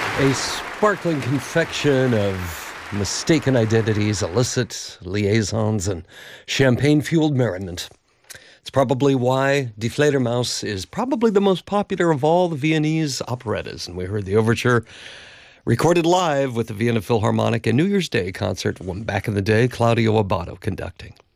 A sparkling confection of mistaken identities, illicit liaisons, and champagne-fueled merriment. It's probably why Die Fledermaus is probably the most popular of all the Viennese operettas. And we heard the overture recorded live with the Vienna Philharmonic and New Year's Day concert when back in the day, Claudio Abbado conducting.